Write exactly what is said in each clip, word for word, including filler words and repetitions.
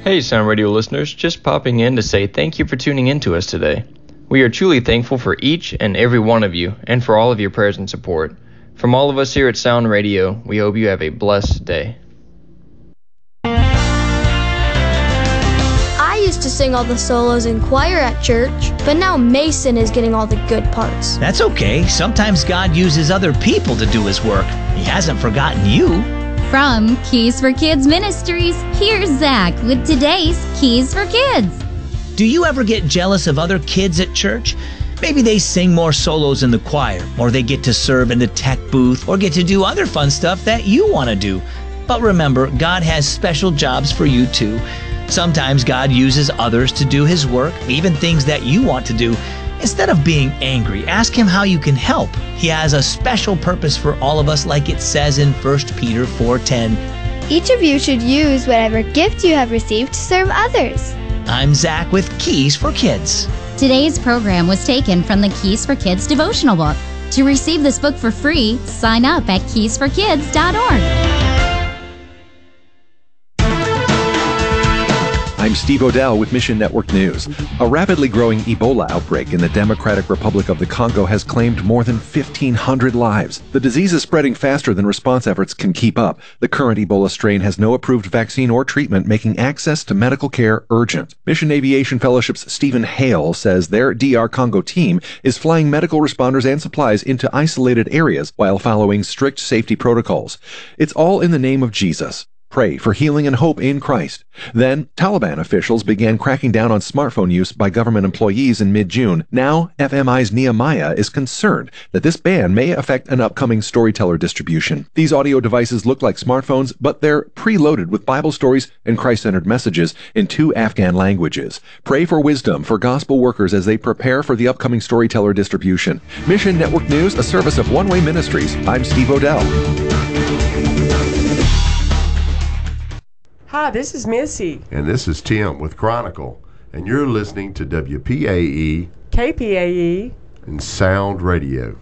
Hey, Sound Radio listeners, just popping in to say thank you for tuning in to us today. We are truly thankful for each and every one of you and for all of your prayers and support. From all of us here at Sound Radio, we hope you have a blessed day. I used to sing all the solos in choir at church, but now Mason is getting all the good parts. That's okay. Sometimes God uses other people to do His work. He hasn't forgotten you. From Keys for Kids Ministries, here's Zach with today's Keys for Kids. Do you ever get jealous of other kids at church? Maybe they sing more solos in the choir, or they get to serve in the tech booth, or get to do other fun stuff that you want to do. But remember, God has special jobs for you too. Sometimes God uses others to do His work, even things that you want to do. Instead of being angry, ask Him how you can help. He has a special purpose for all of us, like it says in First Peter four ten. Each of you should use whatever gift you have received to serve others. I'm Zach with Keys for Kids. Today's program was taken from the Keys for Kids devotional book. To receive this book for free, sign up at keys for kids dot org. I'm Steve Odell with Mission Network News. A rapidly growing Ebola outbreak in the Democratic Republic of the Congo has claimed more than fifteen hundred lives. The disease is spreading faster than response efforts can keep up. The current Ebola strain has no approved vaccine or treatment, making access to medical care urgent. Mission Aviation Fellowship's Stephen Hale says their D R Congo team is flying medical responders and supplies into isolated areas while following strict safety protocols. It's all in the name of Jesus. Pray for healing and hope in Christ. Then, Taliban officials began cracking down on smartphone use by government employees in mid-June. Now, F M I's Nehemiah is concerned that this ban may affect an upcoming storyteller distribution. These audio devices look like smartphones, but they're preloaded with Bible stories and Christ-centered messages in two Afghan languages. Pray for wisdom for gospel workers as they prepare for the upcoming storyteller distribution. Mission Network News, a service of One Way Ministries. I'm Steve Odell. Hi, this is Missy. And this is Tim with Chronicle. And you're listening to W P A E, K P A E, and Sound Radio.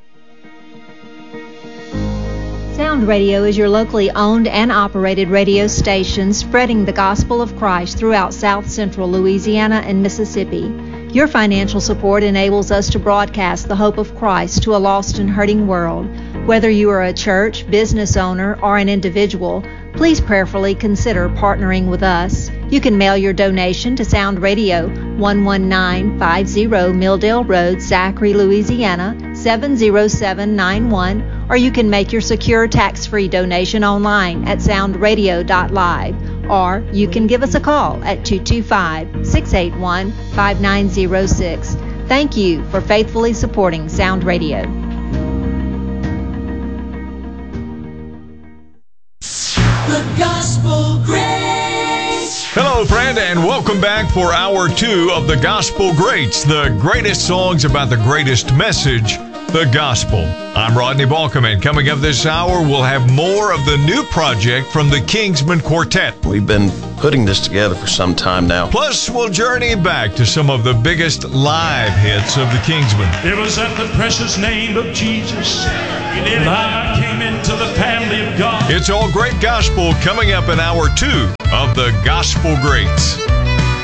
Sound Radio is your locally owned and operated radio station spreading the gospel of Christ throughout South Central Louisiana and Mississippi. Your financial support enables us to broadcast the hope of Christ to a lost and hurting world. Whether you are a church, business owner, or an individual, please prayerfully consider partnering with us. You can mail your donation to Sound Radio, one one nine five zero Milldale Road, Zachary, Louisiana, seven zero seven nine one, or you can make your secure tax-free donation online at sound radio dot live, or you can give us a call at two two five, six eight one, five nine zero six. Thank you for faithfully supporting Sound Radio. The Gospel Greats. Hello, friend, and welcome back for hour two of the Gospel Greats, the greatest songs about the greatest message, the gospel. I'm Rodney Balcom, and coming up this hour, we'll have more of the new project from the Kingsmen Quartet. We've been putting this together for some time now. Plus, we'll journey back to some of the biggest live hits of the Kingsmen. It was at the precious name of Jesus that I came into the family of God. It's all great gospel coming up in hour two of the Gospel Greats.